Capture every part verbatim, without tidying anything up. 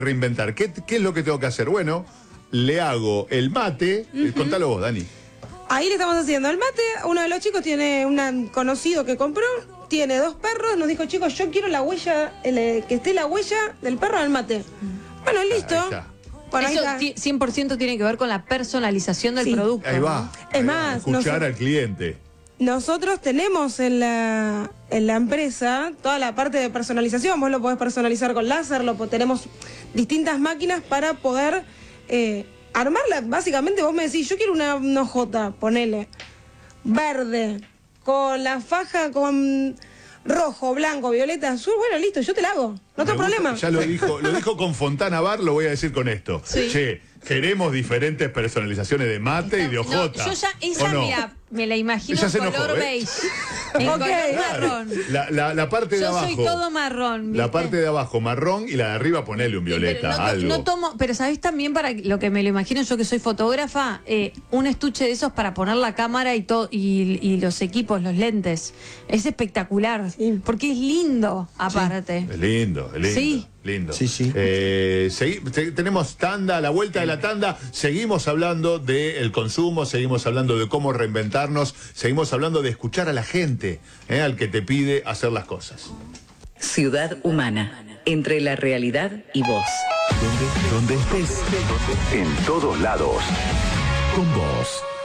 reinventar. ¿Qué, ¿Qué es lo que tengo que hacer? Bueno, le hago el mate. Uh-huh. eh, contalo vos, Dani. Ahí le estamos haciendo el mate. Uno de los chicos tiene un conocido que compró, tiene dos perros. Nos dijo, chicos, yo quiero la huella, el, que esté la huella del perro en el mate. Bueno, listo. Ahí está. Bueno, Eso cien por ciento tiene que ver con la personalización del sí. producto. Ahí va. Es ahí más, va. Escuchar al cliente. Nosotros tenemos en la, en la empresa toda la parte de personalización. Vos lo podés personalizar con láser, lo, tenemos distintas máquinas para poder eh, armarla. Básicamente vos me decís, yo quiero una, una hojota, ponele, verde, con la faja con rojo, blanco, violeta, azul. Bueno, listo, yo te la hago. No tengo problema. Ya lo dijo, lo dijo con Fontana Bar, lo voy a decir con esto. Sí. Che, queremos diferentes personalizaciones de mate Está, y de hojota. No, yo ya, esa no? mira, me la imagino Ella se en color enojó, ¿eh? beige. En Ok. color marrón. La, la, la parte de Yo abajo. soy todo marrón. ¿viste? La parte de abajo marrón y la de arriba ponele un violeta, pero no, algo. No tomo, pero sabés también para lo que me lo imagino yo que soy fotógrafa, eh, un estuche de esos para poner la cámara y todo y, y los equipos, los lentes. Es espectacular, sí. Porque es lindo aparte. Sí. Es lindo, es lindo. Sí. Lindo. Sí, sí. Eh, segui te tenemos tanda, a la vuelta de la tanda, seguimos hablando del consumo, seguimos hablando de cómo reinventarnos, seguimos hablando de escuchar a la gente, eh, al que te pide hacer las cosas. Ciudad Humana, entre la realidad y vos. Donde, donde estés, en todos lados, con vos.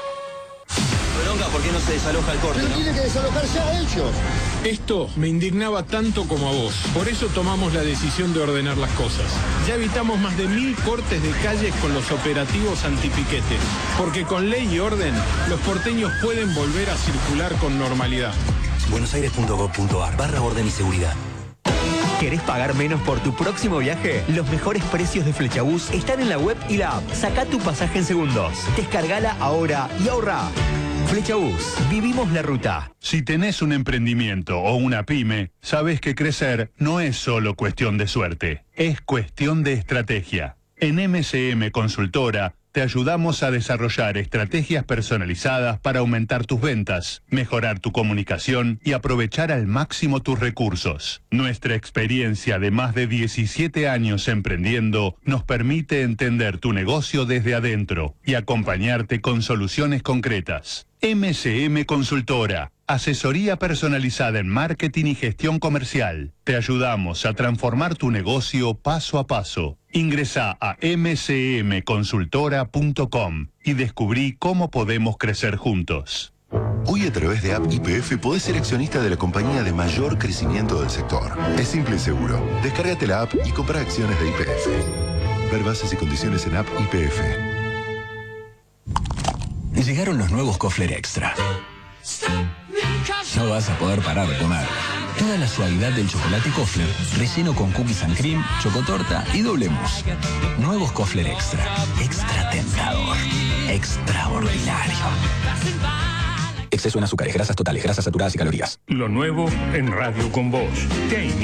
Bronca, ¿por qué no se desaloja el corte? Pero ¿no? tiene que desalojarse a ellos. Esto me indignaba tanto como a vos. Por eso tomamos la decisión de ordenar las cosas. Ya evitamos más de mil cortes de calles con los operativos antipiquete. Porque con ley y orden, los porteños pueden volver a circular con normalidad. buenosaires punto gov punto ar barra orden y seguridad. ¿Querés pagar menos por tu próximo viaje? Los mejores precios de Flexabús están en la web y la app. Sacá tu pasaje en segundos. Descargala ahora y ahorrá. Flexabús, vivimos la ruta. Si tenés un emprendimiento o una pyme, sabes que crecer no es solo cuestión de suerte, es cuestión de estrategia. En M C M Consultora te ayudamos a desarrollar estrategias personalizadas para aumentar tus ventas, mejorar tu comunicación y aprovechar al máximo tus recursos. Nuestra experiencia de más de diecisiete años emprendiendo nos permite entender tu negocio desde adentro y acompañarte con soluciones concretas. M C M Consultora, asesoría personalizada en marketing y gestión comercial. Te ayudamos a transformar tu negocio paso a paso. Ingresá a m c m consultora punto com y descubrí cómo podemos crecer juntos. Hoy a través de App Y P F podés ser accionista de la compañía de mayor crecimiento del sector. Es simple y seguro. Descárgate la app y compra acciones de Y P F. Ver bases y condiciones en App Y P F. Llegaron los nuevos Kofler Extra. No vas a poder parar de comer. Toda la suavidad del chocolate Kofler, relleno con cookies and cream, chocotorta y doble mousse. Nuevos Kofler Extra. Extra tentador. Extraordinario. Exceso en azúcares, grasas totales, grasas saturadas y calorías. Lo nuevo en Radio con Vos. Te